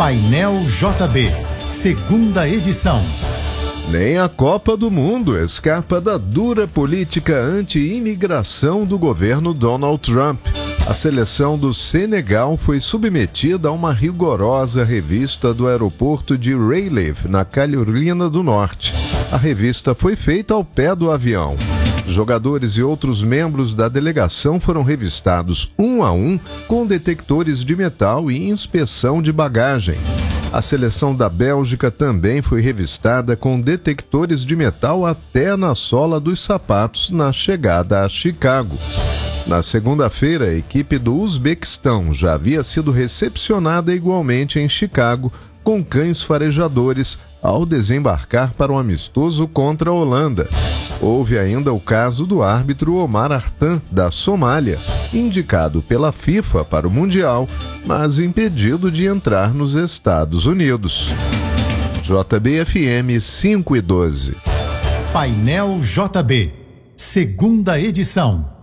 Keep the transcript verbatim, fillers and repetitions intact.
Painel J B, segunda edição. Nem a Copa do Mundo escapa da dura política anti-imigração do governo Donald Trump. A seleção do Senegal foi submetida a uma rigorosa revista do aeroporto de Raleigh, na Carolina do Norte. A revista foi feita ao pé do avião. Jogadores e outros membros da delegação foram revistados um a um com detectores de metal e inspeção de bagagem. A seleção da Bélgica também foi revistada com detectores de metal até na sola dos sapatos na chegada a Chicago. Na segunda-feira, a equipe do Uzbequistão já havia sido recepcionada igualmente em Chicago com cães farejadores ao desembarcar para um amistoso contra a Holanda. Houve ainda o caso do árbitro Omar Artan, da Somália, indicado pela FIFA para o Mundial, mas impedido de entrar nos Estados Unidos. J B F M cinco e doze. Painel J B, segunda edição.